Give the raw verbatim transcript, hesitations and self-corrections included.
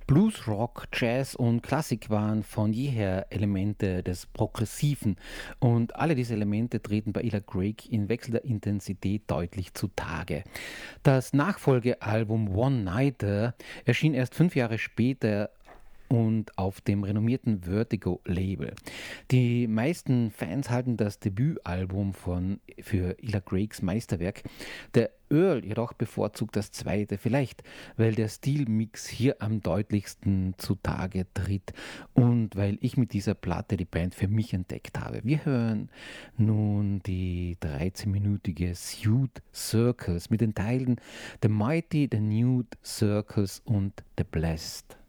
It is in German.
Blues, Rock, Jazz und Klassik waren von jeher Elemente des Progressiven und alle diese Elemente treten bei Ella Craig in wechselnder Intensität deutlich zutage. Das Nachfolgealbum One Nighter erschien erst fünf Jahre später und auf dem renommierten Vertigo-Label. Die meisten Fans halten das Debütalbum von, für Ella Craigs Meisterwerk. Der Earl jedoch bevorzugt das zweite, vielleicht weil der Stilmix hier am deutlichsten zutage tritt und weil ich mit dieser Platte die Band für mich entdeckt habe. Wir hören nun die dreizehnminütige Suit Circus mit den Teilen The Mighty, The Nude Circus und The Blessed.